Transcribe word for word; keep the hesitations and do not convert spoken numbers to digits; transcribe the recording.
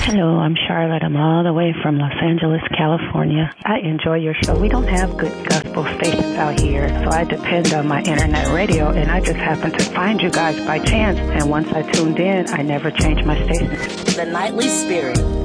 Hello, I'm Charlotte. I'm all the way from Los Angeles, California. I enjoy your show. We don't have good gospel stations out here, so I depend on my internet radio, and I just happened to find you guys by chance. And once I tuned in, I never changed my station. The Nightly Spirit